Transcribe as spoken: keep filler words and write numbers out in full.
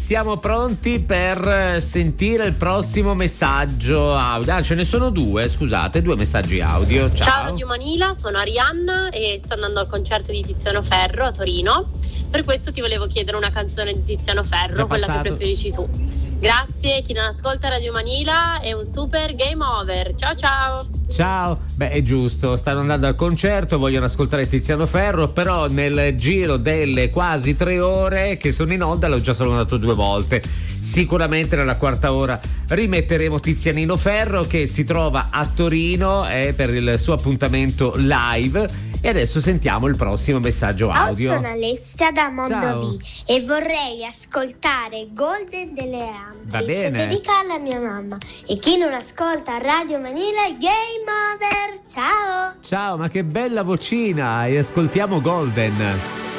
siamo pronti per sentire il prossimo messaggio audio. Ah, ce ne sono due, scusate, due messaggi audio. Ciao. Ciao Radio Manila, sono Arianna e sto andando al concerto di Tiziano Ferro a Torino. Per questo ti volevo chiedere una canzone di Tiziano Ferro, quella che preferisci tu. Grazie, chi non ascolta Radio Manila è un super game over. Ciao ciao. Ciao, beh è giusto, stanno andando al concerto, vogliono ascoltare Tiziano Ferro, però nel giro delle quasi tre ore che sono in onda l'ho già salutato due volte. Sicuramente nella quarta ora rimetteremo Tizianino Ferro che si trova a Torino eh, per il suo appuntamento live. E adesso sentiamo il prossimo messaggio audio. Ciao, sono Alessia da Mondo Ciao. B e vorrei ascoltare Golden delle Va Android. bene. Dedica alla mia mamma. E chi non ascolta Radio Manila è game over. Ciao. Ciao, ma che bella vocina! E ascoltiamo Golden.